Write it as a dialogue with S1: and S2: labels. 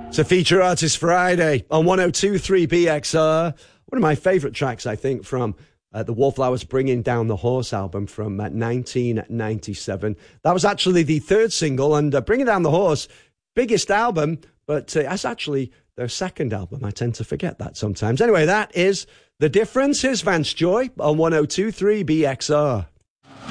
S1: It's a Feature Artist Friday on 102.3 BXR. One of my favourite tracks, I think, from the Wallflowers Bringing Down the Horse album from 1997. That was actually the third single, and Bringing Down the Horse, biggest album, but that's actually their second album. I tend to forget that sometimes. Anyway, that is The Difference. Here's Vance Joy on 102.3 BXR.